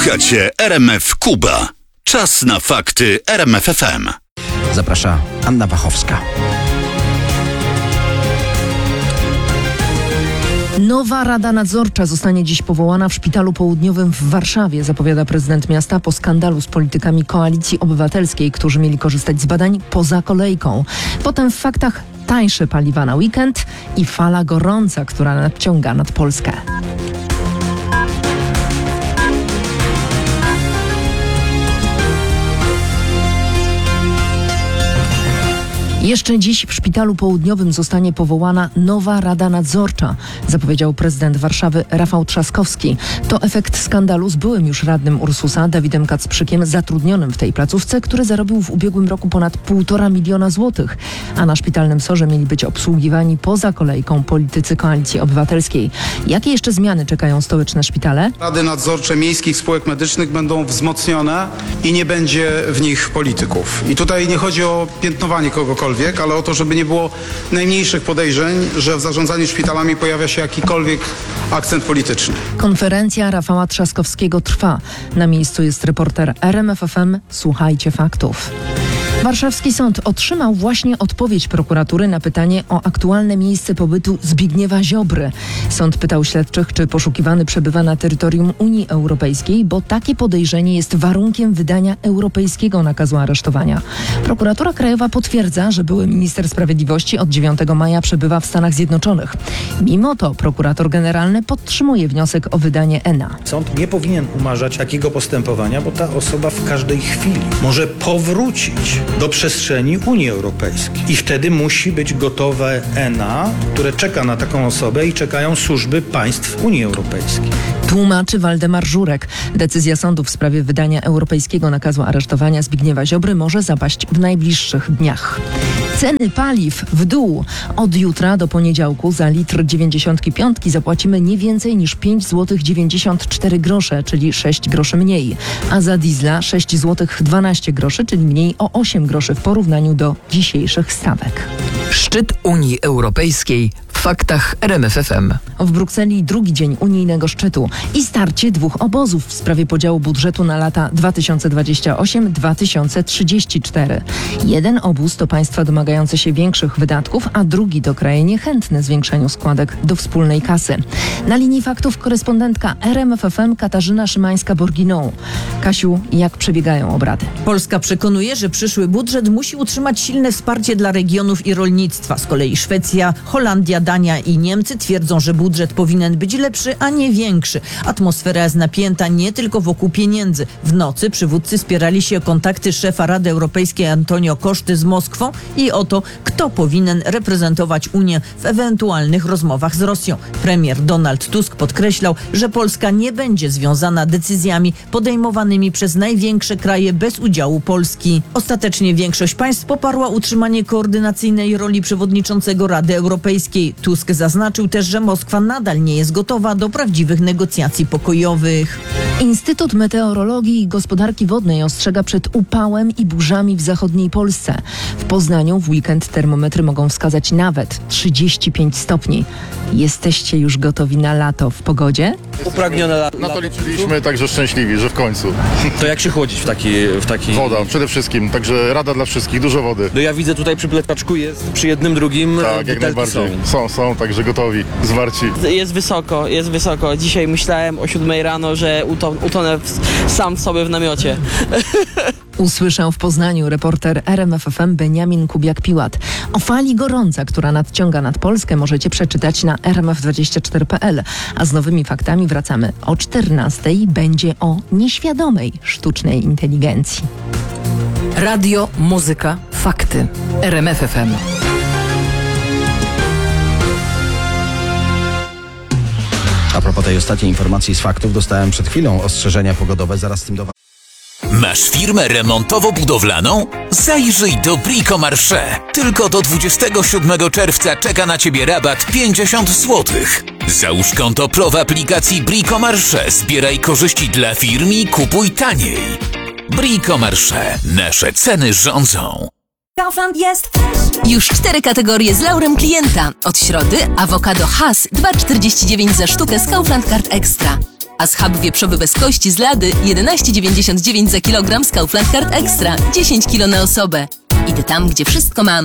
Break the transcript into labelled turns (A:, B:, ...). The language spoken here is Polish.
A: Słuchacie RMF Kuba. Czas na fakty RMF FM.
B: Zaprasza Anna Wachowska.
C: Nowa Rada Nadzorcza zostanie dziś powołana w Szpitalu Południowym w Warszawie, zapowiada prezydent miasta po skandalu z politykami Koalicji Obywatelskiej, którzy mieli korzystać z badań poza kolejką. Potem w faktach tańsze paliwa na weekend i fala gorąca, która nadciąga nad Polskę. Jeszcze dziś w Szpitalu Południowym zostanie powołana nowa Rada Nadzorcza, zapowiedział prezydent Warszawy Rafał Trzaskowski. To efekt skandalu z byłym już radnym Ursusa Dawidem Kacprzykiem, zatrudnionym w tej placówce, który zarobił w ubiegłym roku ponad 1,5 miliona złotych, a na szpitalnym SOR-ze mieli być obsługiwani poza kolejką politycy Koalicji Obywatelskiej. Jakie jeszcze zmiany czekają stołeczne szpitale?
D: Rady nadzorcze miejskich spółek medycznych będą wzmocnione i nie będzie w nich polityków. I tutaj nie chodzi o piętnowanie kogokolwiek, ale o to, żeby nie było najmniejszych podejrzeń, że w zarządzaniu szpitalami pojawia się jakikolwiek akcent polityczny.
C: Konferencja Rafała Trzaskowskiego trwa. Na miejscu jest reporter RMF FM. Słuchajcie faktów. Warszawski sąd otrzymał właśnie odpowiedź prokuratury na pytanie o aktualne miejsce pobytu Zbigniewa Ziobry. Sąd pytał śledczych, czy poszukiwany przebywa na terytorium Unii Europejskiej, bo takie podejrzenie jest warunkiem wydania europejskiego nakazu aresztowania. Prokuratura Krajowa potwierdza, że były minister sprawiedliwości od 9 maja przebywa w Stanach Zjednoczonych. Mimo to prokurator generalny podtrzymuje wniosek o wydanie ENA.
E: Sąd nie powinien umarzać takiego postępowania, bo ta osoba w każdej chwili może powrócić do przestrzeni Unii Europejskiej. I wtedy musi być gotowe ENA, które czeka na taką osobę i czekają służby państw Unii Europejskiej.
C: Tłumaczy Waldemar Żurek. Decyzja sądu w sprawie wydania europejskiego nakazu aresztowania Zbigniewa Ziobry może zapaść w najbliższych dniach. Ceny paliw w dół. Od jutra do poniedziałku za litr 95 zapłacimy nie więcej niż 5,94 zł, czyli 6 groszy mniej. A za diesla 6,12 zł, czyli mniej o 8 groszy w porównaniu do dzisiejszych stawek.
F: Szczyt Unii Europejskiej w faktach RMF FM.
C: W Brukseli drugi dzień unijnego szczytu i starcie dwóch obozów w sprawie podziału budżetu na lata 2028-2034. Jeden obóz to państwa domagające się większych wydatków, a drugi to kraje niechętne zwiększeniu składek do wspólnej kasy. Na linii faktów korespondentka RMF FM Katarzyna Szymańska-Borginą. Kasiu, jak przebiegają obrady?
G: Polska przekonuje, że przyszły budżet musi utrzymać silne wsparcie dla regionów i rolnictwa. Z kolei Szwecja, Holandia, Dania i Niemcy twierdzą, że budżet powinien być lepszy, a nie większy. Atmosfera jest napięta nie tylko wokół pieniędzy. W nocy przywódcy spierali się o kontakty szefa Rady Europejskiej Antonio Coszty z Moskwą i o to, kto powinien reprezentować Unię w ewentualnych rozmowach z Rosją. Premier Donald Tusk podkreślał, że Polska nie będzie związana decyzjami podejmowanymi przez największe kraje bez udziału Polski. Ostatecznie większość państw poparła utrzymanie koordynacyjnej roli przewodniczącego Rady Europejskiej. Tusk zaznaczył też, że Moskwa nadal nie jest gotowa do prawdziwych negocjacji pokojowych.
C: Instytut Meteorologii i Gospodarki Wodnej ostrzega przed upałem i burzami w zachodniej Polsce. W Poznaniu w weekend termometry mogą wskazać nawet 35 stopni. Jesteście już gotowi na lato w pogodzie?
H: Upragnione lato.
I: Na to liczyliśmy, także szczęśliwi, że w końcu.
H: To jak się chłodzić w taki...
I: Woda przede wszystkim, także rada dla wszystkich, dużo wody.
H: No ja widzę tutaj przy plecaczku jest przy jednym, drugim
I: Tak, jak najbardziej. Są, także gotowi, zwarci.
J: Jest wysoko. Dzisiaj myślałem o 7 rano, że utonę sam sobie w namiocie.
C: Usłyszał w Poznaniu reporter RMF FM Beniamin Kubiak-Piłat. O fali gorąca, która nadciąga nad Polskę, możecie przeczytać na rmf24.pl. A z nowymi faktami wracamy o 14:00. Będzie o nieświadomej sztucznej inteligencji.
F: Radio, muzyka, fakty. RMF FM.
B: A propos tej ostatniej informacji z faktów, dostałem przed chwilą ostrzeżenia pogodowe, zaraz z tym do was.
K: Masz firmę remontowo-budowlaną? Zajrzyj do Brico Marché. Tylko do 27 czerwca czeka na Ciebie rabat 50 zł. Załóż konto Pro w aplikacji Brico Marché. Zbieraj korzyści dla firm i kupuj taniej. Brico Marché. Nasze ceny rządzą.
L: Kaufland jest już 4 kategorie z laurem klienta. Od środy awokado Hass 2,49 za sztukę z Kaufland Card Extra. A schab wieprzowy bez kości z Lady 11,99 za kilogram z Kaufland Card Extra. 10 kg na osobę. Idę tam, gdzie wszystko mam.